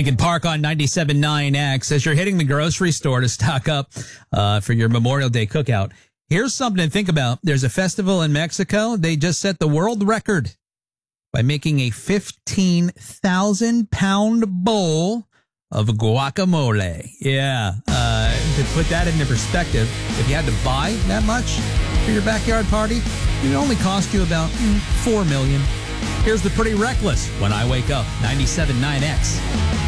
Lincoln Park on 97.9X. As you're hitting the grocery store to stock up for your Memorial Day cookout, here's something to think about. There's a festival in Mexico. They just set the world record by making a 15,000-pound bowl of guacamole. Yeah. To put that into perspective, if you had to buy that much for your backyard party, it would only cost you about $4 million. Here's the Pretty Reckless When I Wake Up, 97.9X.